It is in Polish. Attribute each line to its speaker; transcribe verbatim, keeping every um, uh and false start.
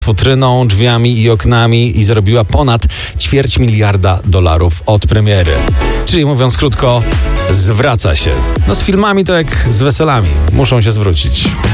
Speaker 1: futryną, drzwiami i oknami i zarobiła ponad ćwierć miliarda dolarów od premiery. Czyli mówiąc krótko, zwraca się. No z filmami to jak z weselami, muszą się zwrócić.